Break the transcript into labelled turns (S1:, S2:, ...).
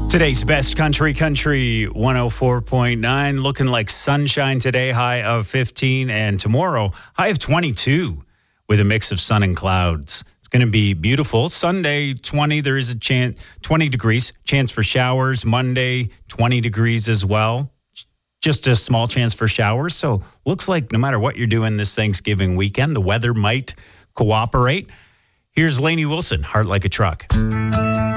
S1: Today's best country 104.9. Looking like sunshine today, high of 15. And tomorrow, high of 22 with a mix of sun and clouds. It's going to be beautiful. Sunday, 20. There is a chance, 20 degrees. Chance for showers. Monday, 20 degrees as well. Just a small chance for showers. So looks like no matter what you're doing this Thanksgiving weekend, the weather might cooperate. Here's Lainey Wilson, Heart Like a Truck.